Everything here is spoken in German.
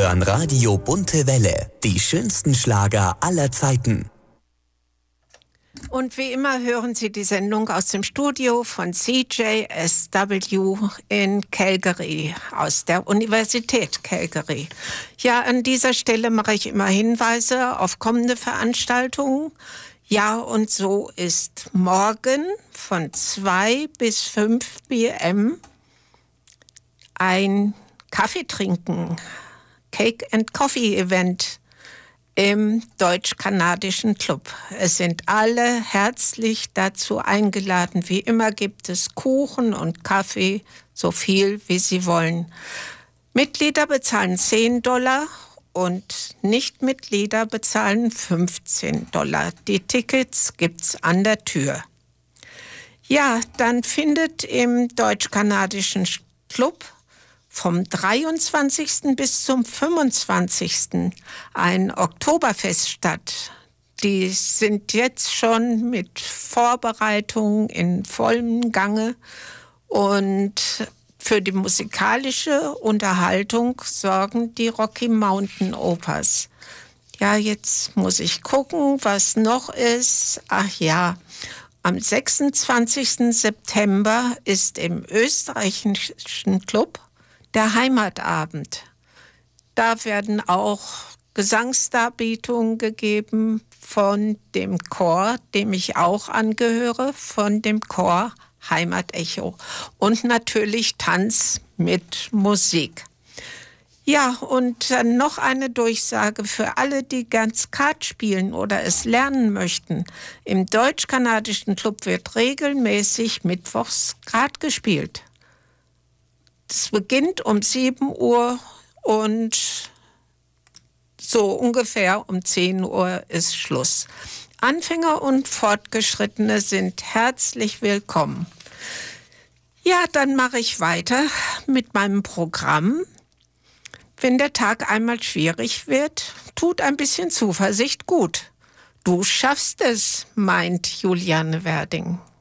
hören Radio Bunte Welle, die schönsten Schlager aller Zeiten. Und wie immer hören Sie die Sendung aus dem Studio von CJSW in Calgary, aus der Universität Calgary. Ja, an dieser Stelle mache ich immer Hinweise auf kommende Veranstaltungen. Ja, und so ist morgen von 2 bis 5 p.m. ein Kaffeetrinken, Cake and Coffee Event im Deutsch-Kanadischen Club. Es sind alle herzlich dazu eingeladen. Wie immer gibt es Kuchen und Kaffee, so viel wie Sie wollen. Mitglieder bezahlen $10 und Nichtmitglieder bezahlen $15. Die Tickets gibt's an der Tür. Ja, dann findet im Deutsch-Kanadischen Club vom 23. bis zum 25. ein Oktoberfest statt. Die sind jetzt schon mit Vorbereitungen in vollem Gange und für die musikalische Unterhaltung sorgen die Rocky Mountain Opers. Ja, jetzt muss ich gucken, was noch ist. Ach ja, am 26. September ist im österreichischen Club der Heimatabend. Da werden auch Gesangsdarbietungen gegeben von dem Chor, dem ich auch angehöre, von dem Chor Heimatecho. Und natürlich Tanz mit Musik. Ja, und dann noch eine Durchsage für alle, die gern Skat spielen oder es lernen möchten. Im Deutsch-Kanadischen Club wird regelmäßig mittwochs Skat gespielt. Es beginnt um 7 Uhr und so ungefähr um 10 Uhr ist Schluss. Anfänger und Fortgeschrittene sind herzlich willkommen. Ja, dann mache ich weiter mit meinem Programm. Wenn der Tag einmal schwierig wird, tut ein bisschen Zuversicht gut. Du schaffst es, meint Juliane Werding.